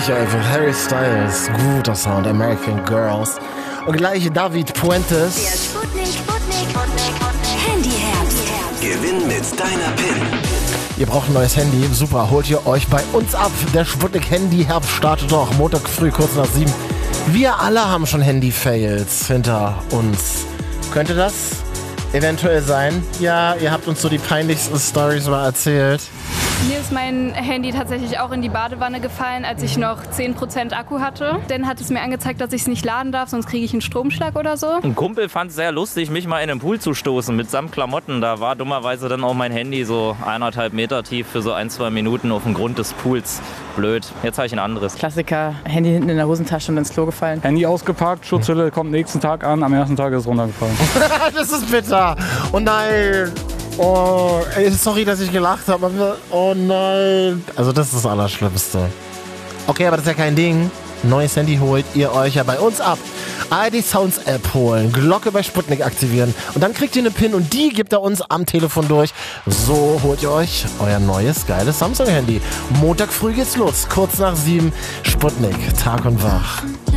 ich einfach. Harry Styles, guter Sound, American Girls. Und gleich David Puentes. Der Sputnik Handyherbst. Gewinn mit deiner PIN. Ihr braucht ein neues Handy, super, holt ihr euch bei uns ab. Der Sputnik Handyherbst startet doch Montag früh, kurz nach 7. Wir alle haben schon Handy-Fails hinter uns. Könnte das eventuell sein? Ja, ihr habt uns so die peinlichsten Storys mal erzählt. Mir ist mein Handy tatsächlich auch in die Badewanne gefallen, als ich noch 10% Akku hatte. Dann hat es mir angezeigt, dass ich es nicht laden darf, sonst kriege ich einen Stromschlag oder so. Ein Kumpel fand es sehr lustig, mich mal in den Pool zu stoßen mitsamt Klamotten. Da war dummerweise dann auch mein Handy so 1,5 Meter tief für so 1-2 Minuten auf dem Grund des Pools. Blöd. Jetzt habe ich ein anderes. Klassiker, Handy hinten in der Hosentasche und ins Klo gefallen. Handy ausgepackt, Schutzhülle kommt nächsten Tag an, am ersten Tag ist es runtergefallen. Das ist bitter. Oh nein. Oh, ey, sorry, dass ich gelacht habe. Oh nein. Also das ist das Allerschlimmste. Okay, aber das ist ja kein Ding. Neues Handy holt ihr euch ja bei uns ab. ARD Sounds App holen, Glocke bei Sputnik aktivieren und dann kriegt ihr eine PIN und die gibt er uns am Telefon durch. So holt ihr euch euer neues, geiles Samsung-Handy. Montag früh geht's los, kurz nach 7. Sputnik, Tag und Wach.